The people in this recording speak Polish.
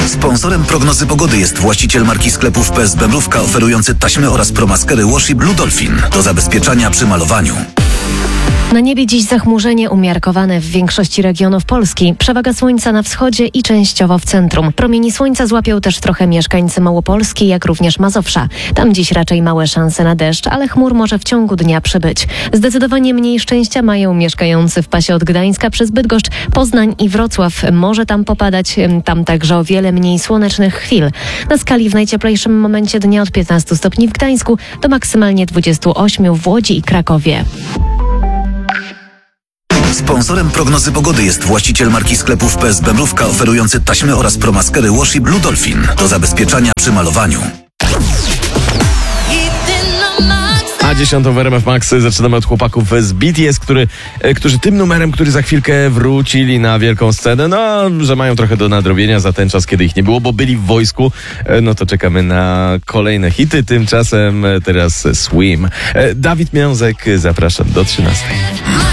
Sponsorem prognozy pogody jest właściciel marki sklepów PS Bemrówka oferujący taśmy oraz promaskery Washi Blue Dolphin do zabezpieczania przy malowaniu. Na niebie dziś zachmurzenie umiarkowane w większości regionów Polski. Przewaga słońca na wschodzie i częściowo w centrum. Promieni słońca złapią też trochę mieszkańcy Małopolski, jak również Mazowsza. Tam dziś raczej małe szanse na deszcz, ale chmur może w ciągu dnia przybyć. Zdecydowanie mniej szczęścia mają mieszkający w pasie od Gdańska przez Bydgoszcz, Poznań i Wrocław. Może tam popadać, tam także o wiele mniej słonecznych chwil. Na skali w najcieplejszym momencie dnia od 15 stopni w Gdańsku do maksymalnie 28 w Łodzi i Krakowie. Sponsorem prognozy pogody jest właściciel marki sklepów PS Bemrówka oferujący taśmy oraz promaskery Washi Blue Dolphin do zabezpieczania przy malowaniu. A 10 w RMF Max zaczynamy od chłopaków z BTS, którzy tym numerem, który za chwilkę wrócili na wielką scenę, że mają trochę do nadrobienia za ten czas, kiedy ich nie było, bo byli w wojsku, to czekamy na kolejne hity. Tymczasem teraz Swim. Dawid Miązek, zapraszam do 13.